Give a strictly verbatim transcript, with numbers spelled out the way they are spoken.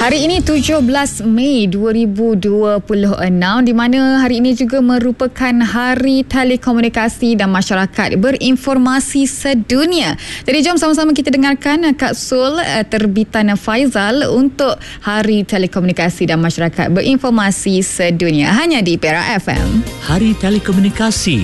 Hari ini tujuh belas Mei dua ribu dua puluh enam, di mana hari ini juga merupakan Hari Telekomunikasi dan Masyarakat Berinformasi Sedunia. Jadi jom sama-sama kita dengarkan kapsul terbitan Faizal untuk Hari Telekomunikasi dan Masyarakat Berinformasi Sedunia hanya di Perak F M. Hari Telekomunikasi